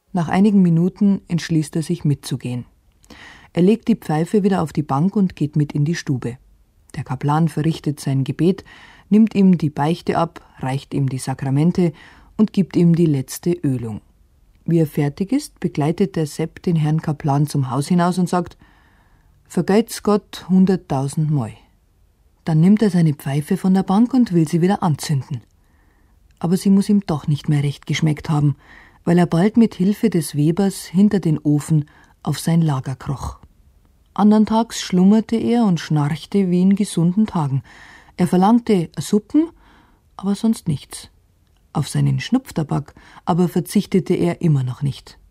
Nach einigen Minuten entschließt er sich mitzugehen. Er legt die Pfeife wieder auf die Bank und geht mit in die Stube. Der Kaplan verrichtet sein Gebet, nimmt ihm die Beichte ab, reicht ihm die Sakramente und gibt ihm die letzte Ölung. Wie er fertig ist, begleitet der Sepp den Herrn Kaplan zum Haus hinaus und sagt: »Vergelt's Gott 100.000 Mal.« Dann nimmt er seine Pfeife von der Bank und will sie wieder anzünden. Aber sie muss ihm doch nicht mehr recht geschmeckt haben, weil er bald mit Hilfe des Webers hinter den Ofen auf sein Lager kroch. Andern Tags schlummerte er und schnarchte wie in gesunden Tagen. Er verlangte Suppen, aber sonst nichts. Auf seinen Schnupftabak aber verzichtete er immer noch nicht.